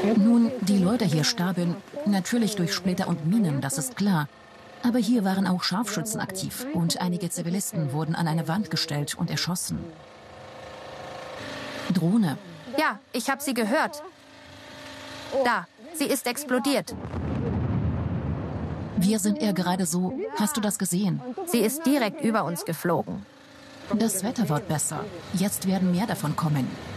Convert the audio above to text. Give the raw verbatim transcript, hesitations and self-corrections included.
Nun, die Leute hier starben, natürlich durch Splitter und Minen, das ist klar. Aber hier waren auch Scharfschützen aktiv und einige Zivilisten wurden an eine Wand gestellt und erschossen. Drohne. Ja, ich habe sie gehört. Da, sie ist explodiert. Wir sind eher gerade so. Hast du das gesehen? Sie ist direkt über uns geflogen. Das Wetter wird besser. Jetzt werden mehr davon kommen.